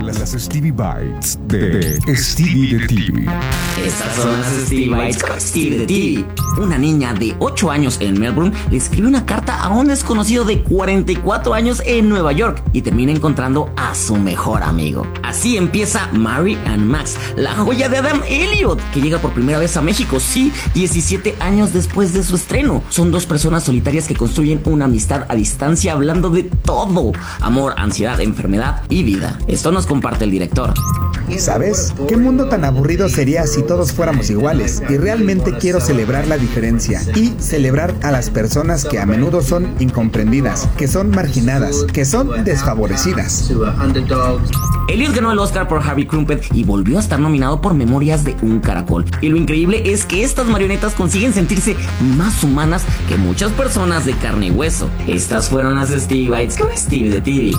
las Stevie Bites de Stevie the TV. Estas son las Stevie Bites con Stevie the TV. Una niña de 8 años en Melbourne le escribe una carta a un desconocido de 44 años en Nueva York y termina encontrando a su mejor amigo. Así empieza Mary and Max, la joya de Adam Elliot, que llega por primera vez a México, sí, 17 años después de su estreno. Son dos personas solitarias que construyen una amistad a distancia hablando de todo: amor, ansiedad, enfermedad y vida. Esto nos comparte el director. ¿Sabes? ¿Qué mundo tan aburrido sería si todos fuéramos iguales? Y realmente quiero celebrar la diferencia y celebrar a las personas que a menudo son incomprendidas, que son marginadas, que son desfavorecidas. Elliot ganó el Oscar por Harvey Crumpet y volvió a estar nominado por Memorias de un Caracol. Y lo increíble es que estas marionetas consiguen sentirse más humanas que muchas personas de carne y hueso. Estas fueron las Stevie Bites con Stevie the TV.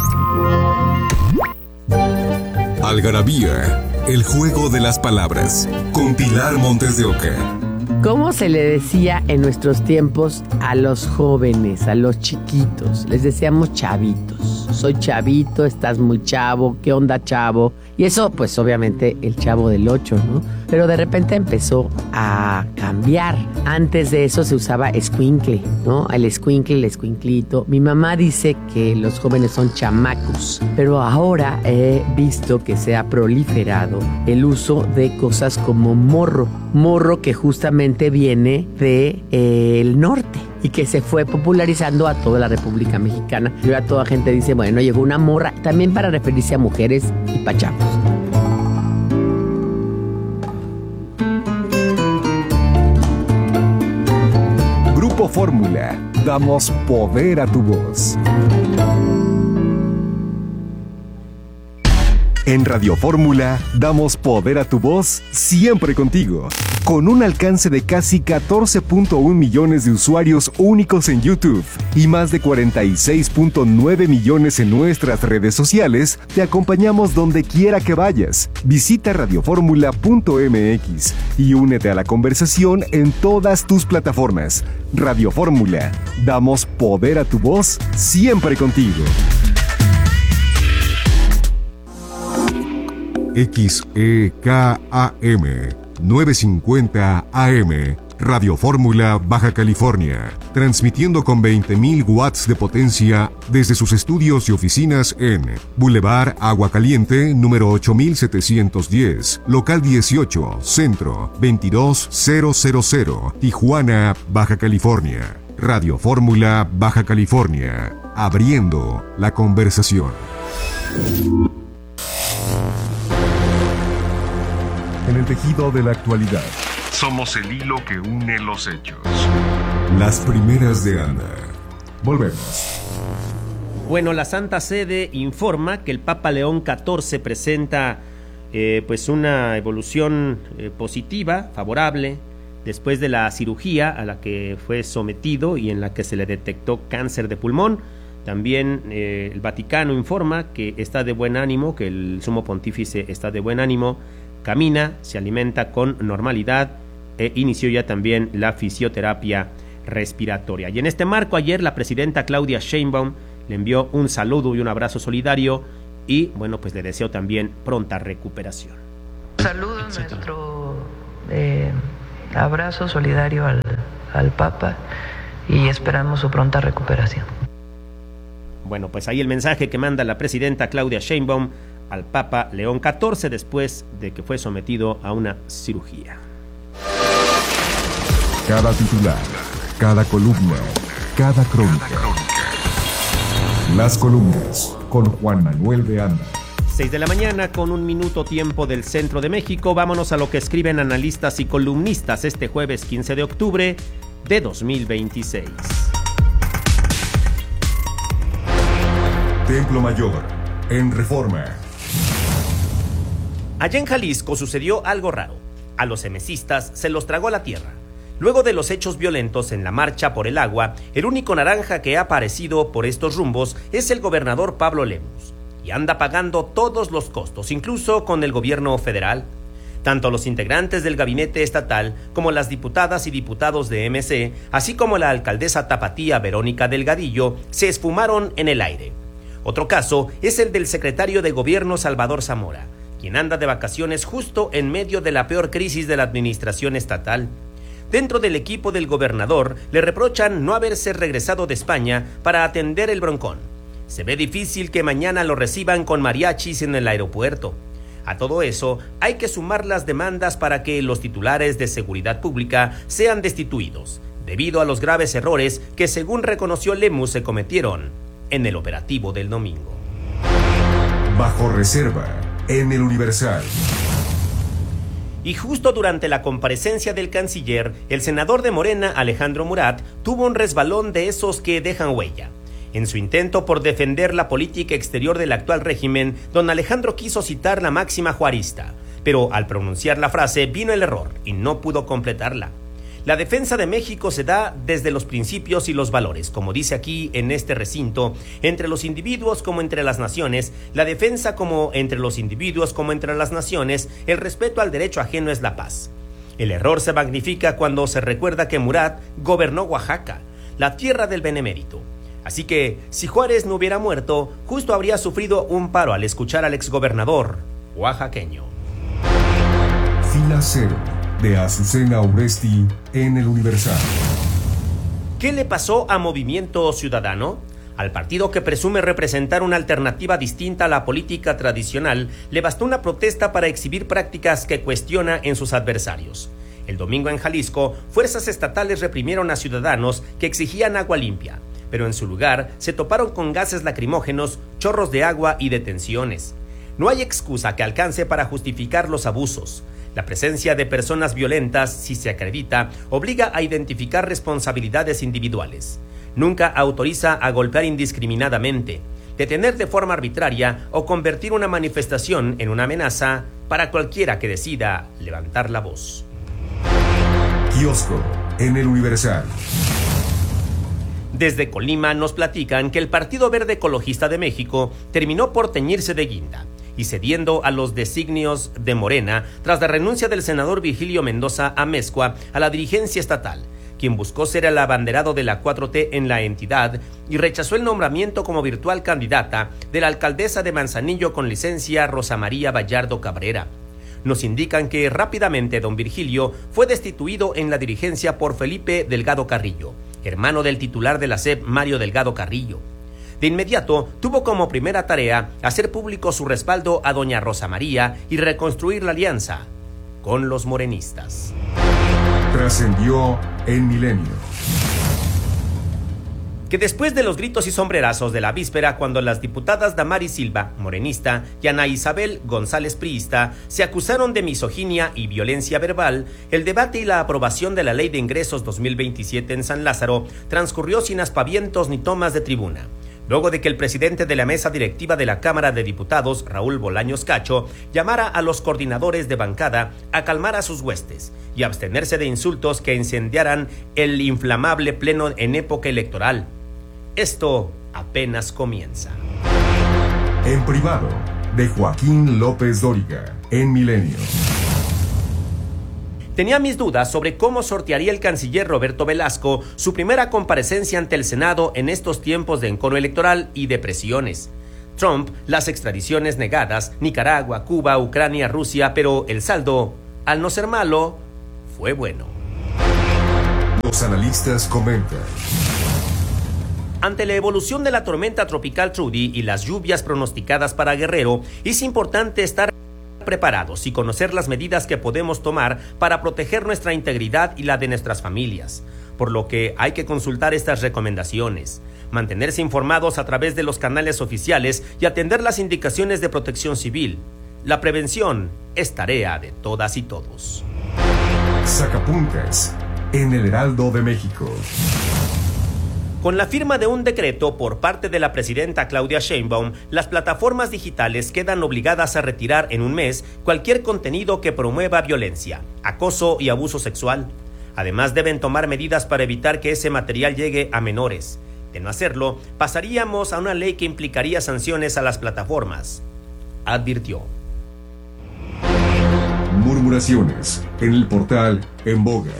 Algarabía, el juego de las palabras, con Pilar Montes de Oca. ¿Cómo se le decía en nuestros tiempos a los jóvenes, a los chiquitos? Les decíamos chavitos. Soy chavito, estás muy chavo, ¿qué onda, chavo? Y eso, pues obviamente el Chavo del 8, ¿no? Pero de repente empezó a cambiar. Antes de eso se usaba escuincle, ¿no? El escuincle, el escuinclito. Mi mamá dice que los jóvenes son chamacos, pero ahora he visto que se ha proliferado el uso de cosas como morro. Morro que justamente viene de el norte y que se fue popularizando a toda la República Mexicana. Y ahora toda gente dice, bueno, llegó una morra, también para referirse a mujeres y pachavos. Grupo Fórmula, damos poder a tu voz. En Radio Fórmula, damos poder a tu voz siempre contigo. Con un alcance de casi 14.1 millones de usuarios únicos en YouTube y más de 46.9 millones en nuestras redes sociales, te acompañamos donde quiera que vayas. Visita radioformula.mx y únete a la conversación en todas tus plataformas. Radio Fórmula, damos poder a tu voz siempre contigo. XEKAM 950 AM, Radio Fórmula, Baja California, transmitiendo con 20.000 watts de potencia desde sus estudios y oficinas en Boulevard Agua Caliente, número 8710, local 18, Centro, 22000, Tijuana, Baja California. Radio Fórmula, Baja California, abriendo la conversación. En el tejido de la actualidad, somos el hilo que une los hechos. Las primeras de Ana. Volvemos. Bueno, la Santa Sede informa que el Papa León XIV presenta pues una evolución positiva, favorable, después de la cirugía a la que fue sometido y en la que se le detectó cáncer de pulmón. También el Vaticano informa que está de buen ánimo, que el Sumo Pontífice está de buen ánimo, camina, se alimenta con normalidad e inició ya también la fisioterapia respiratoria. Y en este marco, ayer la presidenta Claudia Sheinbaum le envió un saludo y un abrazo solidario y, bueno, pues le deseo también pronta recuperación. Saludo, nuestro abrazo solidario al Papa y esperamos su pronta recuperación. Bueno, pues ahí el mensaje que manda la presidenta Claudia Sheinbaum al Papa León XIV después de que fue sometido a una cirugía. Cada titular, cada columna, cada crónica. Las columnas con Juan Manuel de Anda. 6 de la mañana con 1 minuto tiempo del centro de México. Vámonos a lo que escriben analistas y columnistas este jueves 15 de octubre de 2026. Templo Mayor, en Reforma. Allá en Jalisco sucedió algo raro. A los emesistas se los tragó la tierra. Luego de los hechos violentos en la marcha por el agua, el único naranja que ha aparecido por estos rumbos es el gobernador Pablo Lemus. Y anda pagando todos los costos, incluso con el gobierno federal. Tanto los integrantes del gabinete estatal como las diputadas y diputados de MC, así como la alcaldesa tapatía Verónica Delgadillo, se esfumaron en el aire. Otro caso es el del secretario de Gobierno Salvador Zamora, quien anda de vacaciones justo en medio de la peor crisis de la administración estatal. Dentro del equipo del gobernador le reprochan no haberse regresado de España para atender el broncón. Se ve difícil que mañana lo reciban con mariachis en el aeropuerto. A todo eso, hay que sumar las demandas para que los titulares de seguridad pública sean destituidos, debido a los graves errores que, según reconoció Lemus, se cometieron en el operativo del domingo. Bajo reserva, en el Universal. Y justo durante la comparecencia del canciller, el senador de Morena, Alejandro Murat, tuvo un resbalón de esos que dejan huella. En su intento por defender la política exterior del actual régimen, don Alejandro quiso citar la máxima juarista, pero al pronunciar la frase vino el error y no pudo completarla. La defensa de México se da desde los principios y los valores, como dice aquí en este recinto, entre los individuos como entre las naciones, la defensa como entre los individuos como entre las naciones, el respeto al derecho ajeno es la paz. El error se magnifica cuando se recuerda que Murat gobernó Oaxaca, la tierra del benemérito. Así que, si Juárez no hubiera muerto, justo habría sufrido un paro al escuchar al exgobernador oaxaqueño. Fila Cero, de Azucena Urresti, en el Universal. ¿Qué le pasó a Movimiento Ciudadano? Al partido que presume representar una alternativa distinta a la política tradicional, le bastó una protesta para exhibir prácticas que cuestiona en sus adversarios. El domingo en Jalisco, fuerzas estatales reprimieron a ciudadanos que exigían agua limpia, pero en su lugar se toparon con gases lacrimógenos, chorros de agua y detenciones. No hay excusa que alcance para justificar los abusos. La presencia de personas violentas, si se acredita, obliga a identificar responsabilidades individuales. Nunca autoriza a golpear indiscriminadamente, detener de forma arbitraria o convertir una manifestación en una amenaza para cualquiera que decida levantar la voz. Kiosco, en el Universal. Desde Colima nos platican que el Partido Verde Ecologista de México terminó por teñirse de guinda y cediendo a los designios de Morena tras la renuncia del senador Virgilio Mendoza Amezcua a la dirigencia estatal, quien buscó ser el abanderado de la 4T en la entidad y rechazó el nombramiento como virtual candidata de la alcaldesa de Manzanillo con licencia Rosa María Vallardo Cabrera. Nos indican que rápidamente don Virgilio fue destituido en la dirigencia por Felipe Delgado Carrillo, hermano del titular de la SEP Mario Delgado Carrillo. De inmediato tuvo como primera tarea hacer público su respaldo a doña Rosa María y reconstruir la alianza con los morenistas. Trascendió en Milenio. Que después de los gritos y sombrerazos de la víspera, cuando las diputadas Damaris Silva, morenista, y Ana Isabel González, priista, se acusaron de misoginia y violencia verbal, el debate y la aprobación de la Ley de Ingresos 2027 en San Lázaro transcurrió sin aspavientos ni tomas de tribuna. Luego de que el presidente de la mesa directiva de la Cámara de Diputados, Raúl Bolaños Cacho, llamara a los coordinadores de bancada a calmar a sus huestes y abstenerse de insultos que incendiaran el inflamable pleno en época electoral. Esto apenas comienza. En privado, de Joaquín López Dóriga, en Milenio. Tenía mis dudas sobre cómo sortearía el canciller Roberto Velasco su primera comparecencia ante el Senado en estos tiempos de encono electoral y de presiones. Trump, las extradiciones negadas, Nicaragua, Cuba, Ucrania, Rusia, pero el saldo, al no ser malo, fue bueno. Los analistas comentan. Ante la evolución de la tormenta tropical Trudy y las lluvias pronosticadas para Guerrero, es importante estar preparados y conocer las medidas que podemos tomar para proteger nuestra integridad y la de nuestras familias, por lo que hay que consultar estas recomendaciones, mantenerse informados a través de los canales oficiales y atender las indicaciones de Protección Civil. La prevención es tarea de todas y todos. Sacapuntas, en el Heraldo de México. Con la firma de un decreto por parte de la presidenta Claudia Sheinbaum, las plataformas digitales quedan obligadas a retirar en un mes cualquier contenido que promueva violencia, acoso y abuso sexual. Además, deben tomar medidas para evitar que ese material llegue a menores. De no hacerlo, pasaríamos a una ley que implicaría sanciones a las plataformas, advirtió. Murmuraciones en el portal En Boga.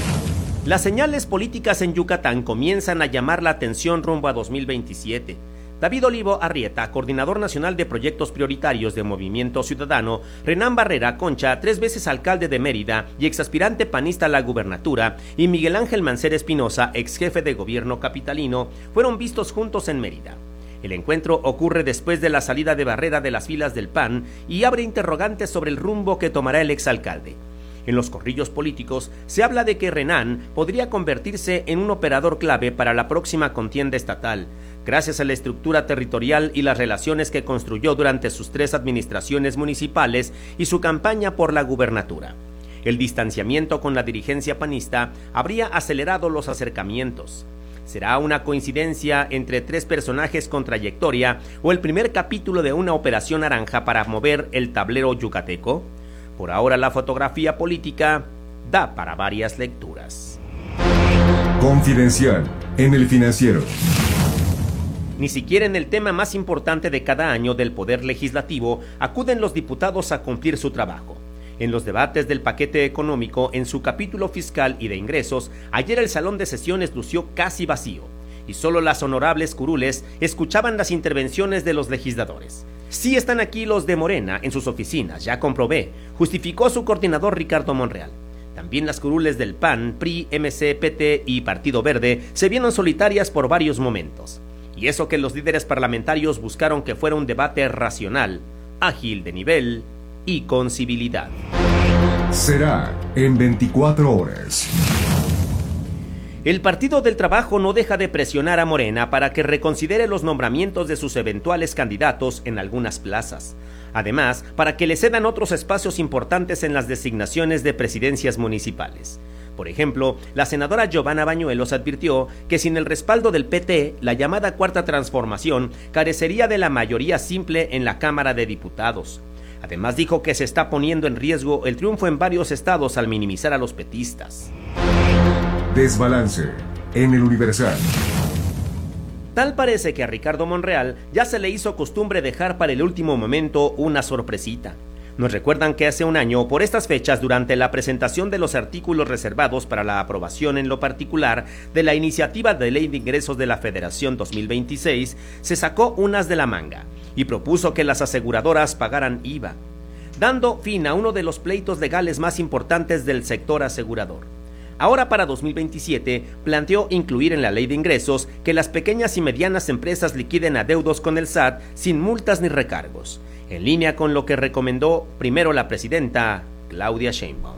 Las señales políticas en Yucatán comienzan a llamar la atención rumbo a 2027. David Olivo Arrieta, coordinador nacional de proyectos prioritarios de Movimiento Ciudadano, Renán Barrera Concha, 3 veces alcalde de Mérida y exaspirante panista a la gubernatura, y Miguel Ángel Mancera Espinosa, ex jefe de gobierno capitalino, fueron vistos juntos en Mérida. El encuentro ocurre después de la salida de Barrera de las filas del PAN y abre interrogantes sobre el rumbo que tomará el exalcalde. En los corrillos políticos se habla de que Renán podría convertirse en un operador clave para la próxima contienda estatal, gracias a la estructura territorial y las relaciones que construyó durante sus 3 administraciones municipales y su campaña por la gubernatura. El distanciamiento con la dirigencia panista habría acelerado los acercamientos. ¿Será una coincidencia entre 3 personajes con trayectoria o el primer capítulo de una operación naranja para mover el tablero yucateco? Por ahora la fotografía política da para varias lecturas. Confidencial en El Financiero. Ni siquiera en el tema más importante de cada año del Poder Legislativo acuden los diputados a cumplir su trabajo. En los debates del paquete económico, en su capítulo fiscal y de ingresos, ayer el salón de sesiones lució casi vacío, y solo las honorables curules escuchaban las intervenciones de los legisladores. Sí están aquí los de Morena en sus oficinas, ya comprobé, justificó su coordinador Ricardo Monreal. También las curules del PAN, PRI, MC, PT y Partido Verde se vieron solitarias por varios momentos. Y eso que los líderes parlamentarios buscaron que fuera un debate racional, ágil de nivel y con civilidad. Será en 24 horas. El Partido del Trabajo no deja de presionar a Morena para que reconsidere los nombramientos de sus eventuales candidatos en algunas plazas. Además, para que le cedan otros espacios importantes en las designaciones de presidencias municipales. Por ejemplo, la senadora Giovanna Bañuelos advirtió que sin el respaldo del PT, la llamada Cuarta Transformación carecería de la mayoría simple en la Cámara de Diputados. Además dijo que se está poniendo en riesgo el triunfo en varios estados al minimizar a los petistas. Desbalance en El Universal. Tal parece que a Ricardo Monreal ya se le hizo costumbre dejar para el último momento una sorpresita. Nos recuerdan que hace un año, por estas fechas, durante la presentación de los artículos reservados para la aprobación en lo particular de la iniciativa de ley de ingresos de la Federación 2026, se sacó unas de la manga y propuso que las aseguradoras pagaran IVA, dando fin a uno de los pleitos legales más importantes del sector asegurador. Ahora para 2027 planteó incluir en la ley de ingresos que las pequeñas y medianas empresas liquiden adeudos con el SAT sin multas ni recargos, en línea con lo que recomendó primero la presidenta Claudia Sheinbaum.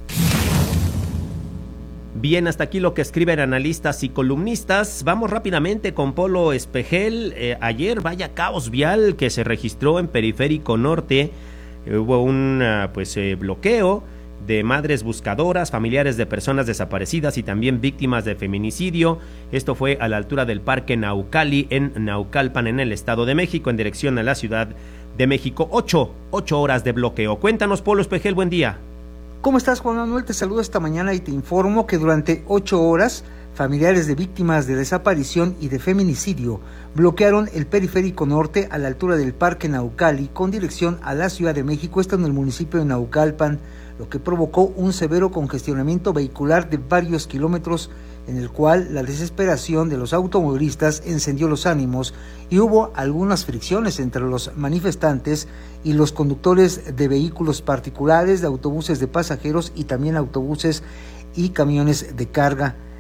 Bien, hasta aquí lo que escriben analistas y columnistas. Vamos rápidamente con Polo Espejel. Ayer vaya caos vial que se registró en Periférico Norte. Hubo un bloqueo de madres buscadoras, familiares de personas desaparecidas y también víctimas de feminicidio. Esto fue a la altura del Parque Naucali en Naucalpan, en el Estado de México, en dirección a la Ciudad de México. 8 horas de bloqueo. Cuéntanos, Polo Espejel, buen día. ¿Cómo estás, Juan Manuel? Te saludo esta mañana y te informo que durante 8 horas familiares de víctimas de desaparición y de feminicidio bloquearon el Periférico Norte a la altura del Parque Naucali con dirección a la Ciudad de México, esto en el municipio de Naucalpan, lo que provocó un severo congestionamiento vehicular de varios kilómetros, en el cual la desesperación de los automovilistas encendió los ánimos y hubo algunas fricciones entre los manifestantes y los conductores de vehículos particulares, de autobuses de pasajeros y también autobuses y camiones de carga.